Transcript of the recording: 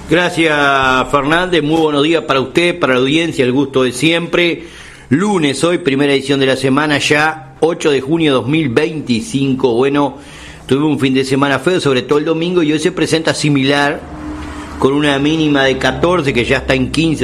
Gracias, Fernández. Muy buenos días para usted, para la audiencia, el gusto de siempre. Lunes hoy, primera edición de la semana, ya 8 de junio de 2025. Bueno, tuve un fin de semana feo, sobre todo el domingo, y hoy se presenta similar, con una mínima de 14, que ya está en 15.